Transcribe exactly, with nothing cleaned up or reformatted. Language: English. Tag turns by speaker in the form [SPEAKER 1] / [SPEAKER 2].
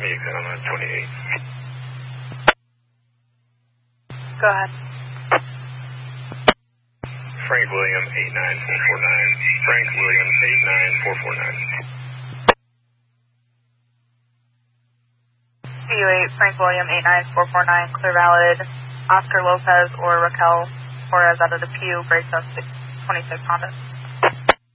[SPEAKER 1] Me again, I'm on twenty-eight.
[SPEAKER 2] Go ahead.
[SPEAKER 1] Frank William, eight nine four four nine. Frank William, eight nine four four nine.
[SPEAKER 2] C U eight, Frank William, eight nine four four nine, clear valid. Oscar Lopez or Raquel Torres out of the Pew, Grayson twenty-six Honda.